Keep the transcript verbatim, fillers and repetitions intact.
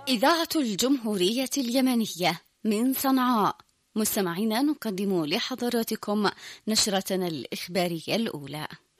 إذاعة الجمهورية اليمنية من صنعاء. مستمعينا، نقدم لحضراتكم نشرتنا الإخبارية الأولى.